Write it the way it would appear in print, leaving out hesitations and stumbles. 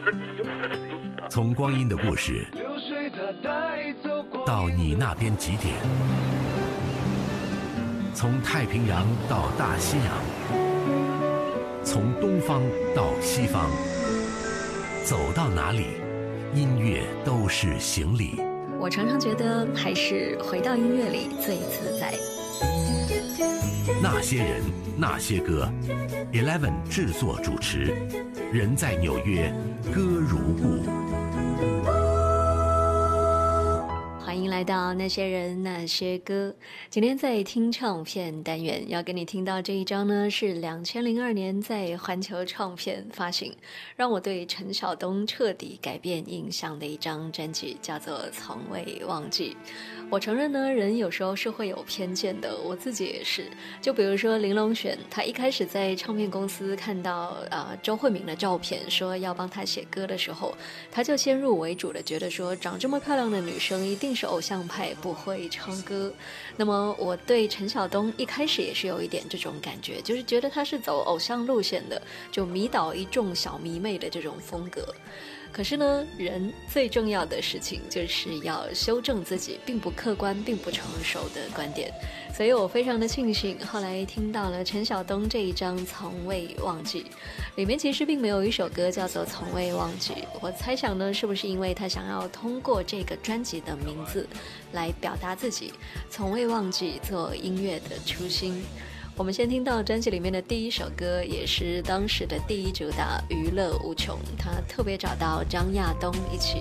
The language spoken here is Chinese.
从光阴的故事到你那边几点，从太平洋到大西洋，从东方到西方，走到哪里，音乐都是行李。 我常常觉得还是回到音乐里最自在。 那些人，那些歌 ，Eleven 制作主持，人在纽约，歌如故。 欢迎来到那些人那些歌。今天在听唱片单元要跟你听到这一张呢，是2002年在环球唱片发行，让我对陈晓东彻底改变印象的一张专辑，叫做《从未忘记》。我承认呢，人有时候是会有偏见的，我自己也是。就比如说林隆璇，他一开始在唱片公司看到周慧敏的照片，说要帮他写歌的时候，他就先入为主的觉得说，长这么漂亮的女生一定是偶像派，不会唱歌。那么我对陈晓东一开始也是有一点这种感觉，就是觉得他是走偶像路线的，就迷倒一众小迷妹的这种风格。可是呢，人最重要的事情就是要修正自己并不客观并不成熟的观点，所以我非常的庆幸后来听到了陈晓东这一张《从未忘记》，里面其实并没有一首歌叫做《从未忘记》，我猜想呢，是不是因为他想要通过这个专辑的名字来表达自己从未忘记做音乐的初心。我们先听到专辑里面的第一首歌，也是当时的第一主打《娱乐无穷》，他特别找到张亚东一起